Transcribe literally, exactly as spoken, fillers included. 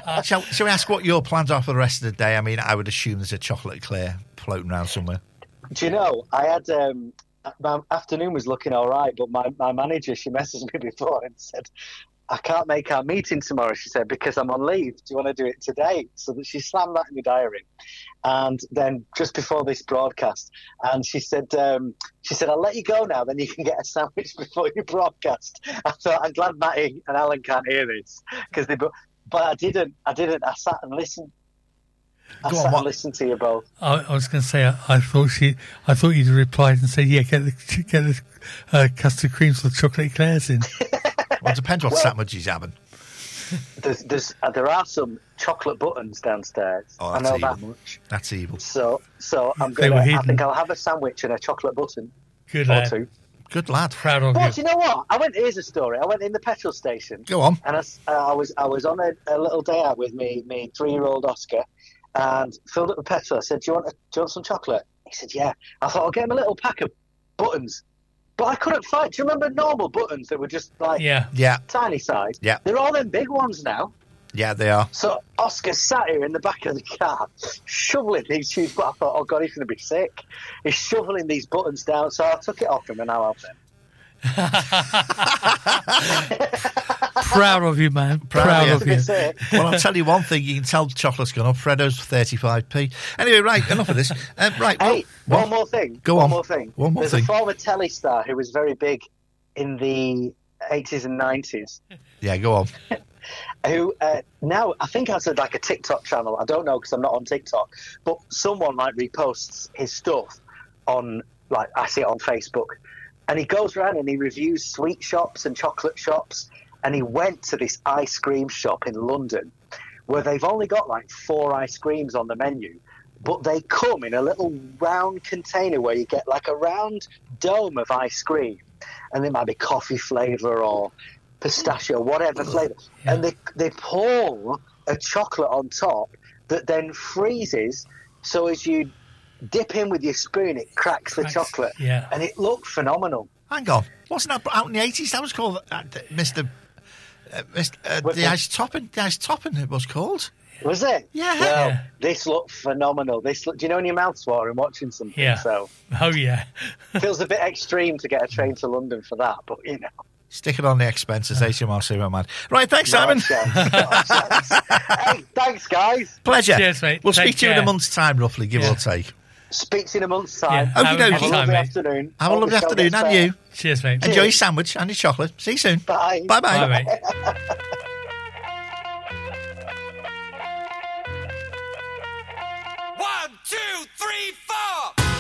shall, shall we ask what your plans are for the rest of the day? I mean, I would assume there's a chocolate eclair floating around somewhere. Do you know, I had... Um, my afternoon was looking all right, but my, my manager, she messaged me before and said, I can't make our meeting tomorrow, she said, because I'm on leave. Do you want to do it today? So that she slammed that in the diary. And then just before this broadcast, and she said, um, she said, I'll let you go now, then you can get a sandwich before you broadcast. I thought, I'm glad Matty and Alan can't hear this, because they. But I didn't. I didn't. I sat and listened. I Go sat on, what? and listened to you both. I, I was going to say, I, I thought she, I thought you'd replied and said, "Yeah, get the get the uh, custard creams with chocolate eclairs in." Well, it depends what Well- sandwich he's having. There's, there's, uh, there are some chocolate buttons downstairs. Oh, I that's know evil. that much. That's evil. So, so I'm They were gonna. I hidden. think I'll have a sandwich and a chocolate button Good or lad, two. Good lad. proud of But you. you know what? I went. Here's a story. I went in the petrol station. Go on. And I, s- uh, I was I was on a, a little day out with me me three year old Oscar, and filled up the petrol. I said, "Do you want a, do you want some chocolate?" He said, "Yeah." I thought I'll get him a little pack of buttons, but I couldn't find. Do you remember normal buttons that were just like Yeah, Yeah, tiny size? Yeah. They're all them big ones now. yeah, they are. So Oscar sat here in the back of the car, shoveling these shoes. But I thought, oh God, he's going to be sick. He's shoveling these buttons down. So I took it off him, and now I'll have them. proud of you, man. Proud, of of you. you. That's it. Well, I'll tell you one thing. You can tell the chocolate's gone up. Freddo's for thirty-five p. Anyway, right, enough of this. Um, right, Hey, well, one more thing. Go one on. more thing. One more There's thing. a former telly star who was very big in the eighties and nineties, yeah, go on. who uh, now I think has a, like a TikTok channel. I don't know because I'm not on TikTok, but someone like reposts his stuff on, like I see it on Facebook, and he goes around and he reviews sweet shops and chocolate shops. And he went to this ice cream shop in London where they've only got like four ice creams on the menu, but they come in a little round container where you get like a round dome of ice cream, and it might be coffee flavour or pistachio, whatever flavour. Yeah. And they they pour a chocolate on top that then freezes, so as you dip in with your spoon, it cracks the Cracks, chocolate. yeah. And it looked phenomenal. Hang on. Wasn't that out in the eighties? That was called uh, Mister Uh, Mister Uh, What the the- ice topping. The ice topping. It was called. Was it? Yeah. Well, Yeah. this looked phenomenal. This look, do you know when your mouth's watering watching something? Yeah. So Oh yeah. feels a bit extreme to get a train to London for that, but you know. Stick it on the expenses. H M R Superman. Right. Thanks, Simon. Not a chance, not a chance. Hey, thanks, guys. Pleasure. Cheers, mate. We'll Take speak to you in a care. month's time, roughly, give Yeah. or take. Speak to you in a month's time. Yeah. Okey Have a dokey. good Have a time, lovely mate. afternoon. Have a Hope lovely the show afternoon, gets and better. you. Cheers, mate. Enjoy your sandwich and your chocolate. See you soon. Bye. Bye bye. Bye, mate. One, two, three, four.